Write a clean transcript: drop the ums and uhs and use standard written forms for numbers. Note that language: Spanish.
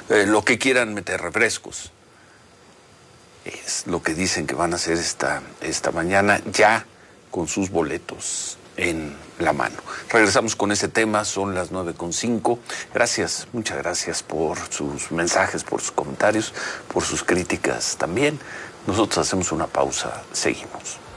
lo que quieran meter, refrescos. Es lo que dicen que van a hacer esta mañana, ya con sus boletos en la mano. Regresamos con ese tema, son las 9:05. Gracias, muchas gracias por sus mensajes, por sus comentarios, por sus críticas también. Nosotros hacemos una pausa, seguimos.